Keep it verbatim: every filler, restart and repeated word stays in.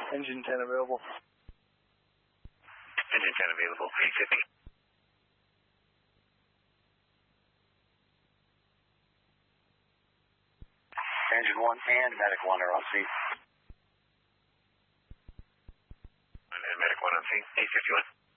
Engine ten available. Engine ten available, eight fifty. Engine one and medic one are on scene. And medic one on scene, eight fifty-one.